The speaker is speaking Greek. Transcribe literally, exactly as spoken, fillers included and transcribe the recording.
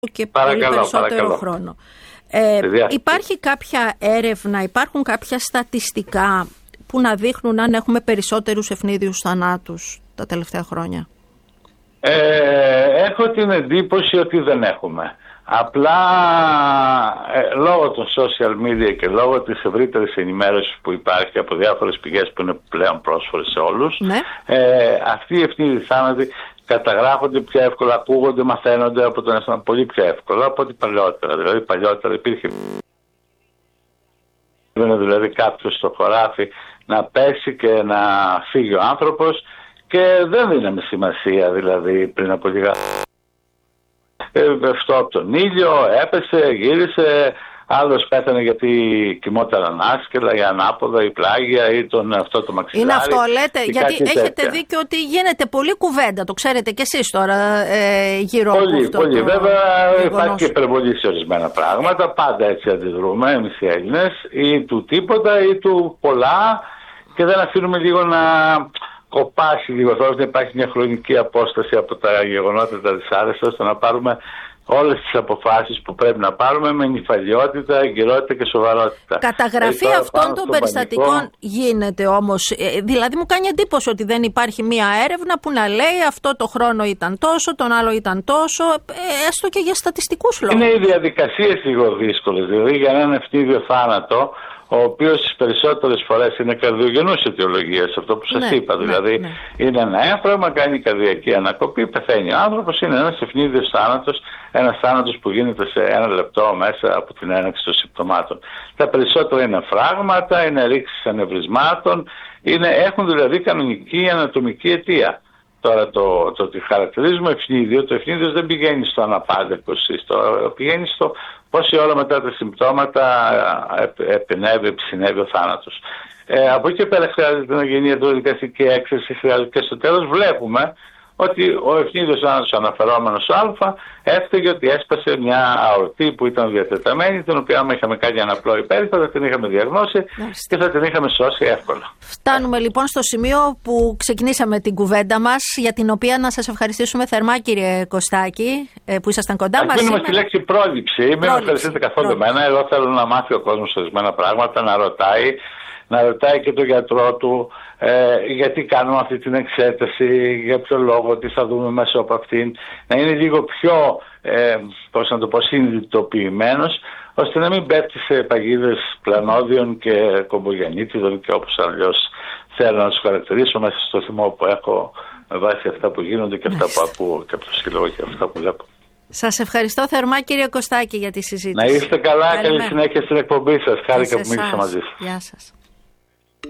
και παρακαλώ, πολύ περισσότερο παρακαλώ. χρόνο. Ε, υπάρχει κάποια έρευνα, υπάρχουν κάποια στατιστικά που να δείχνουν αν έχουμε περισσότερους ευνίδιους θανάτους τα τελευταία χρόνια? Ε, έχω την εντύπωση ότι δεν έχουμε. Απλά ε, λόγω των social media και λόγω της ευρύτερης ενημέρωσης που υπάρχει από διάφορες πηγές που είναι πλέον πρόσφορες σε όλους, ναι. ε, αυτοί οι ευθύνοι θάνατοι καταγράφονται πιο εύκολα, ακούγονται, μαθαίνονται από τον αισθανό πολύ πιο εύκολα από ό,τι παλιότερα. Δηλαδή παλιότερα υπήρχε δηλαδή κάποιος στο χωράφι να πέσει και να φύγει ο άνθρωπος και δεν δίναμε σημασία, δηλαδή πριν από λίγα αυτό από τον ήλιο, έπεσε, γύρισε, άλλος πέθανε γιατί κοιμόταν άσκελα ή ανάποδα ή πλάγια ή τον αυτό το μαξιλάρι. Είναι αυτό λέτε, γιατί έχετε τέτοια. Δίκιο ότι γίνεται πολλή κουβέντα, το ξέρετε κι εσείς τώρα ε, γύρω πολύ, από αυτό. Πολύ, το βέβαια γεγονός. Υπάρχει και υπερβολή σε ορισμένα πράγματα, πάντα έτσι αντιδρούμε εμείς οι Έλληνες, ή του τίποτα ή του πολλά και δεν αφήνουμε λίγο να κοπάσει λίγο τώρα, να υπάρχει μια χρονική απόσταση από τα γεγονότα τα δυσάρεστα, ώστε να πάρουμε όλες τις αποφάσεις που πρέπει να πάρουμε με νυφαλιότητα, εγκυρότητα και σοβαρότητα. Καταγραφή ε, αυτών των περιστατικών πανικό... γίνεται όμως. Ε, δηλαδή μου κάνει εντύπωση ότι δεν υπάρχει μια έρευνα που να λέει αυτό το χρόνο ήταν τόσο, τον άλλο ήταν τόσο, ε, έστω και για στατιστικούς λόγους. Είναι οι διαδικασίες λίγο δύσκολες. Δηλαδή για έναν ευνίδιο θάνατο, ο οποίος τις περισσότερες φορές είναι καρδιογενούς αιτιολογίας, αυτό που σας ναι, είπα. ναι, δηλαδή ναι. είναι ένα έμφραμα, κάνει καρδιακή ανακοπή, πεθαίνει ο άνθρωπος, είναι ένας ευνίδιος θάνατος, ένας θάνατος που γίνεται σε ένα λεπτό μέσα από την έναρξη των συμπτωμάτων. Τα περισσότερα είναι φράγματα, είναι ρήξεις ανευρισμάτων, είναι, έχουν δηλαδή κανονική ανατομική αιτία. Τώρα το, το ότι χαρακτηρίζουμε ευνίδιο, το ευνίδιος δεν πηγαίνει στο αναπάντεχο σύστο, πηγαίνει στο πόση ώρα μετά τα συμπτώματα επενεύει, επισυνεύει ο θάνατος. Ε, από εκεί και πέρα χρειάζεται να γίνει ιατροδικαστική έξαρση, χρειάζεται και στο τέλος βλέπουμε ότι ο ευνίδιος θάνατος αναφερόμενος Α έφταιγε ότι έσπασε μια αορτή που ήταν διατεταμένη, την οποία άμα είχαμε κάνει ένα απλό υπέρυθρο θα την είχαμε διαγνώσει και θα την είχαμε σώσει εύκολα. Φτάνουμε λοιπόν στο σημείο που ξεκινήσαμε την κουβέντα μας, για την οποία να σας ευχαριστήσουμε θερμά, κύριε Κωστάκη, που ήσασταν κοντά μας. Ας μείνουμε στη λέξη πρόληψη, μην με ευχαριστείτε καθόλου εμένα. Εγώ θέλω να μάθει ο κόσμος ορισμένα πράγματα, να ρωτάει. Να ρωτάει και τον γιατρό του ε, γιατί κάνουμε αυτή την εξέταση, για ποιο λόγο, τι θα δούμε μέσα από αυτήν. Να είναι λίγο πιο, ε, πώς να το πω, συνειδητοποιημένος, ώστε να μην πέφτει σε παγίδες πλανόδιων και κομπογεννήτιδων και όπως αλλιώς θέλω να τους χαρακτηρίσω μέσα στο θυμό που έχω με βάση αυτά που γίνονται και αυτά που ακούω και από το σύλλογο και αυτά που βλέπω. Σας ευχαριστώ θερμά, κύριε Κωστάκη, για τη συζήτηση. Να είστε καλά, καλή συνέχεια στην εκπομπή σας. Χάρηκα που μίλησα μαζί σας. Γεια σας.